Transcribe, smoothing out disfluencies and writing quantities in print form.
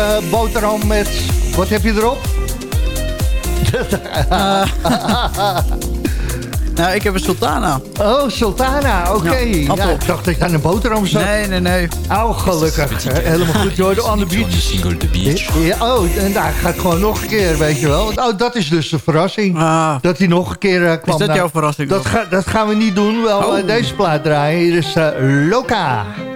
boterham met... Wat heb je erop? Nou, ik heb een sultana. Oh, sultana, oké. Ja, Ja, ik dacht dat je aan een boterham zat. Nee. Oh, gelukkig. Helemaal goed. Je hoorde on the beach. Single The Beach. Ja, oh, en daar gaat gewoon nog een keer, weet je wel. Oh, dat is dus de verrassing. Dat hij nog een keer kwam. Is dat jouw verrassing? Dat gaan we niet doen. Wel deze plaat draaien. Hier is Loka.